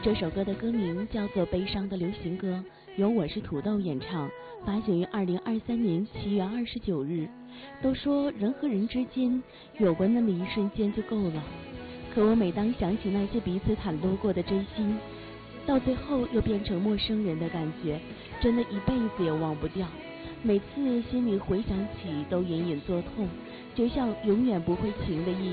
这首歌的歌名叫做《悲伤的流行歌》，由我是土豆演唱，发行于2023年7月29日。都说人和人之间有过那么一瞬间就够了，可我每当想起那些彼此袒露过的真心，到最后又变成陌生人的感觉，真的一辈子也忘不掉。每次心里回想起都隐隐作痛，就像永远不会晴的一